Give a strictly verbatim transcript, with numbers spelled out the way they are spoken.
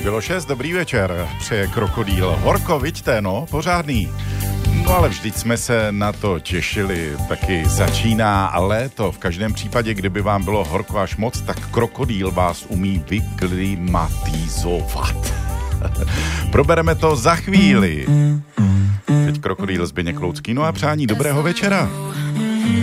Bylo šest, dobrý večer, přeje Krokodýl. Horko, viďte, no, pořádný. No ale vždyť jsme se na to těšili, taky začíná léto. V každém případě, kdyby vám bylo horko až moc, tak Krokodýl vás umí vyklimatizovat. Probereme to za chvíli. Teď Krokodýl Zbyněk Loucký, no a přání dobrého večera.